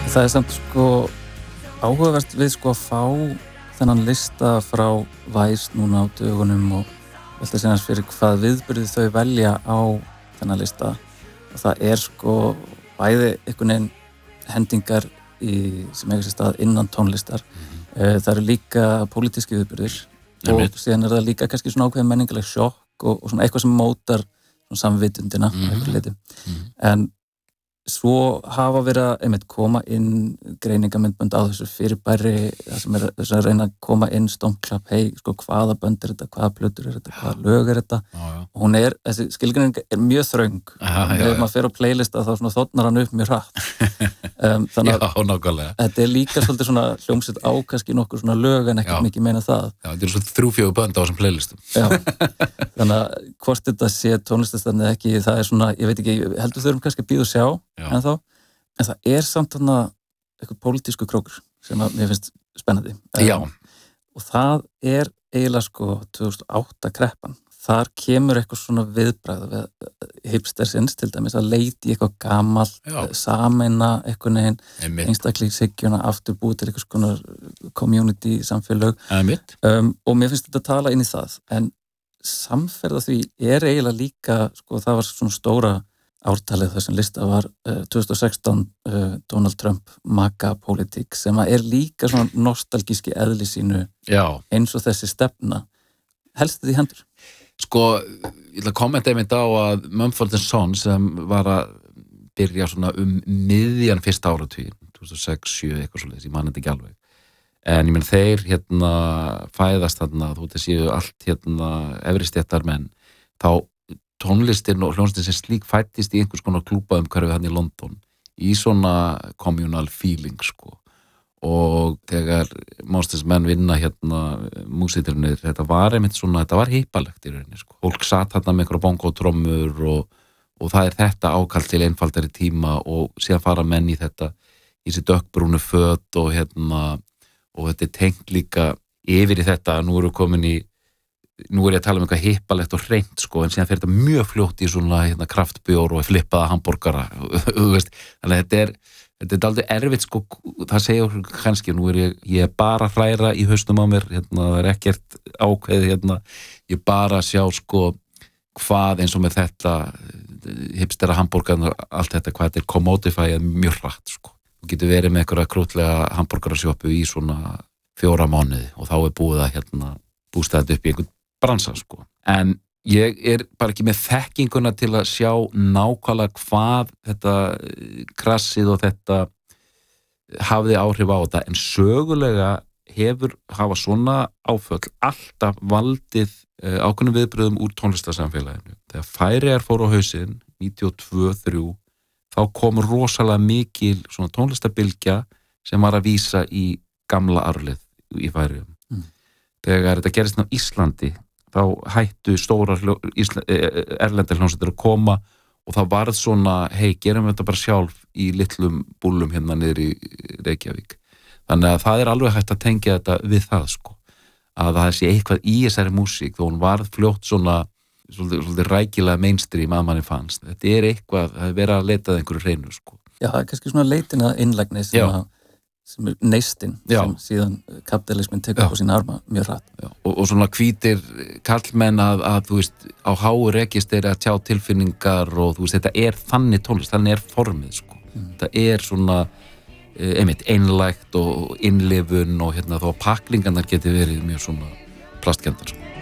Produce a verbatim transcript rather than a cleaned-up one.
Það er samt sko áhugavert við sko að fá þennan lista frá Vice núna á dögunum og velta sér fyrir hvað viðburði þau velja á þennan lista. Og það er sko bæði einhvern veginn hendingar í, sem eiga sér stað innan tónlistar. Mm-hmm. Það eru líka pólitíski viðburðir og síðan er það líka kannski svona ákveðin menningaleg sjokk og, og svona eitthvað sem mótar svona samvitundina mm-hmm. einhverju leyti. Mm-hmm. En svo hafa verið að einmitt koma inn greiningamyndbönd á þessu fyrirbæri það sem er þess að reyna að koma inn stómklapp, hei, sko, hvaða bönd er þetta, hvaða plötur er þetta, hvaða lög er þetta já, já. Og hún er, þessi skilgreining er mjög þröng þegar maður fer á playlista þá svona þotnar hann upp mjög hratt um, þannig að já, nákvæmlega. Þetta er líka svolítið svona hljómsveit á kannski nokkur svona lög en ekkert mikið meina það Já, þetta er svona þrjú fjögur bönd á þessum playlistum Já, þannig að hvort þetta sé tónlistastarni eða ekki, það er svona, ég veit ekki, heldur þurfum kannski að bíða og sjá en þá, en það er samt þarna eitthvað pólitísku krókur sem að mér finnst spennandi um, og það er eiginlega sko tvö þúsund og átta kreppan þar kemur eitthvað svona viðbragð við hipstersins til dæmis að leita í eitthvað gamalt sameina eitthvað neginn einstaklingshyggjuna aftur búið til eitthvað svona community samfélög um, og mér finnst þetta að tala inn í það en samferða því er eiginlega líka sko það var svona stóra ártalið þessum lista var uh, tvö þúsund og sextán uh, Donald Trump MAGA politík sem er líka svona nostalgíski eðli sínu Já. Eins og þessi stefna helst þetta í hendur? Sko, ég ætla að kommenta einmitt á að Mumford and Sons sem var að byrja svona um miðjan fyrsta áratuginn tvö þúsund og sex, sjö, eitthvað svolítið, ég man þetta ekki alveg en ég menn þeir hérna fæðast þarna, þú veist séu allt hérna efristéttar menn þá tónlistin og hljónstin sem slík fættist í einhvers konar klúbaumhverfi hann í London í svona communal feeling sko og þegar Monsters menn vinna hérna músíktilraunir, þetta var einmitt svona, þetta var hippalegt í rauninni sko, fólk satt hérna með einhverja bongótrommur og, og það er þetta ákall til einfaldari tíma og síðan fara menn í þetta í þessi dökkbrúnu föt og hérna og þetta er tengt líka yfir í þetta, nú eru komin í nú er ég að tala um eitthvað hippalegt og hreint sko, en síðan fer þetta mjög fljótt í svona hérna, kraftbjór og flippaða hambúrgara þannig að þetta er þetta er aldrei erfitt sko, það segja kannski, nú er ég, ég er bara að hræra í hausnum á mér, hérna, það er ekkert ákveðið, hérna, ég bara að sjá sko, hvað eins og með þetta hipstera hambúrgarna, allt þetta, hvað þetta er commodifyið mjög hratt sko, þú getur verið með einhverja krútlega hambúrgarasjópu í svona fjóra mánuði og þá er búið að hérna, bústa þetta upp í einhvern bransa sko, en ég er bara ekki með þekkinguna til að sjá nákvæmlega hvað þetta krassið og þetta hafði áhrif á þetta, en sögulega hefur hafa svona áföll alltaf valdið uh, ákveðnum viðbröðum úr tónlistarsamfélaginu. Þegar Færeyjar fóru á hausinn níutíu og tvö þrjú þá kom rosalega mikil svona tónlistarbylgja sem var að vísa í gamla arfleið í Færeyjum. Mm. Þegar þetta gerist á Íslandi þá hættu stóra erlendir hljómsveitir að koma og það varð svona, hei, gerum við þetta bara sjálf í litlum búllum hérna niður í Reykjavík. Þannig að það er alveg hægt að tengja þetta við það, sko. Að það sé eitthvað í þessari músík, þó hún varð fljótt svona, svolítið, svolítið rækilega mainstream að manni fannst. Þetta er eitthvað, það er verið að leitað einhverju hreinu, sko. Já, það er kannski svona leitin að innlægni sem að sem er neistinn sem síðan kapitalismin tekur upp á sína arma mjög hratt. Og, og svona hvítir kallmenn að, að þú veist, á háu rekist er að tjá tilfinningar og þú veist, þetta er þannig tónlist, þannig er formið, sko. Mm. Þetta er svona, einmitt, einlægt og innlifun og hérna þó að paklingarnar geti verið mjög svona plastkenndar, sko.